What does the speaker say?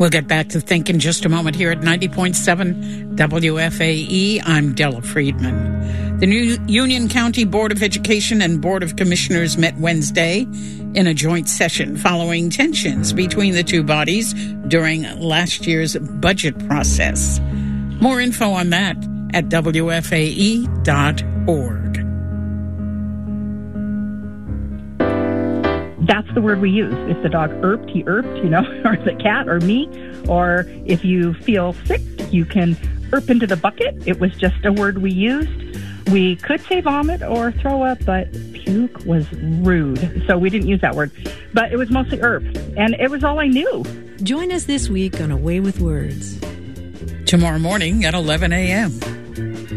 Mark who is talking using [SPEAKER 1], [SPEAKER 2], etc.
[SPEAKER 1] We'll get back to Think in just a moment here at 90.7 WFAE. I'm Della Friedman. The new Union County Board of Education and Board of Commissioners met Wednesday in a joint session following tensions between the two bodies during last year's budget process. More info on that at WFAE.org.
[SPEAKER 2] That's the word we use. If the dog irped, he irped, or the cat or me. Or if you feel sick, you can irp into the bucket. It was just a word we used. We could say vomit or throw up, but puke was rude. So we didn't use that word. But it was mostly irp. And it was all I knew.
[SPEAKER 3] Join us this week on A Way with Words.
[SPEAKER 1] Tomorrow morning at 11 a.m.